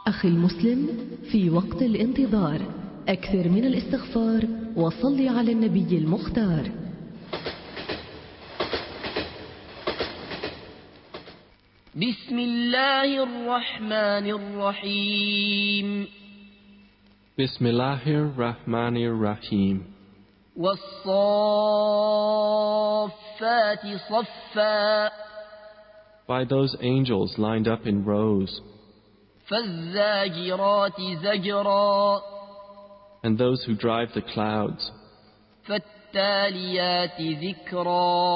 أخي المسلم، في وقت الانتظار أكثر من الاستغفار وصل على النبي المختار. بسم الله الرحمن الرحيم. بسم الله الرحمن الرحيم. والصافات صفا. By those angels lined up in rows. فالزاجرات زجرا. And those who drive the clouds. فالتاليات ذكرا.